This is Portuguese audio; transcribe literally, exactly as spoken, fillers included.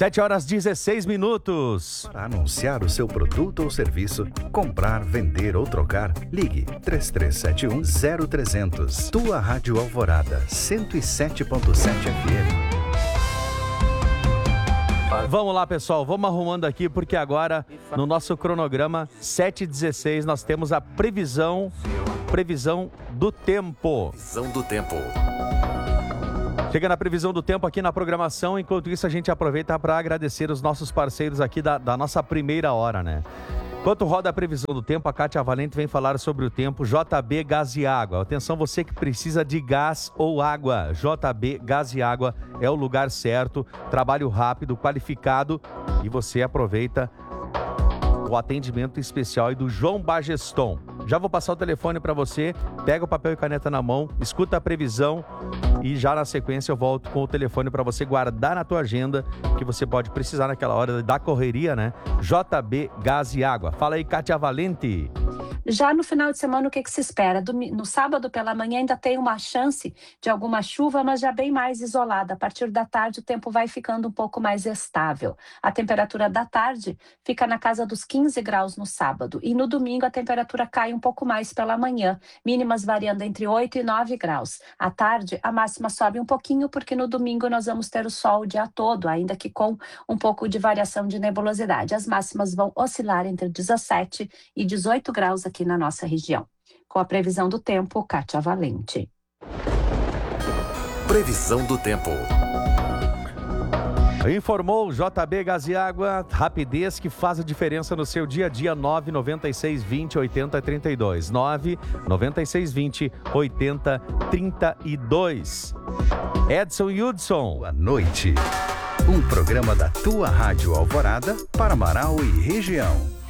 sete horas e dezesseis minutos. Para anunciar o seu produto ou serviço, comprar, vender ou trocar, ligue três três sete um, zero trezentos. Tua Rádio Alvorada, cento e sete ponto sete F M. Vamos lá, pessoal, vamos arrumando aqui, porque agora no nosso cronograma sete e dezesseis nós temos a previsão, previsão do tempo. Previsão do tempo. Chega na previsão do tempo aqui na programação, enquanto isso a gente aproveita para agradecer os nossos parceiros aqui da, da nossa primeira hora, né? Enquanto roda a previsão do tempo, a Kátia Valente vem falar sobre o tempo. J B Gás e Água. Atenção, você que precisa de gás ou água. J B Gás e Água é o lugar certo. Trabalho rápido, qualificado. E você aproveita o atendimento especial do João Bageston. Já vou passar o telefone para você. Pega o papel e caneta na mão, escuta a previsão e já na sequência eu volto com o telefone para você guardar na tua agenda, que você pode precisar naquela hora da correria, né? J B Gás e Água. Fala aí, Kátia Valente. Já no final de semana, o que, que se espera? No sábado pela manhã ainda tem uma chance de alguma chuva, mas já bem mais isolada. A partir da tarde o tempo vai ficando um pouco mais estável. A temperatura da tarde fica na casa dos quinze graus no sábado. E no domingo a temperatura cai um pouco mais pela manhã, mínimas variando entre oito e nove graus. À tarde a máxima sobe um pouquinho, porque no domingo nós vamos ter o sol o dia todo, ainda que com um pouco de variação de nebulosidade. As máximas vão oscilar entre dezessete e dezoito graus aqui na nossa região. Com a previsão do tempo, Kátia Valente. Previsão do tempo. Informou J B Gás e Água, rapidez que faz a diferença no seu dia a dia. Nove nove seis vinte oitenta trinta e dois. nove nove seis vinte oitenta trinta e dois. Edson Hudson. Boa noite. Um programa da Tua Rádio Alvorada para Marau e região.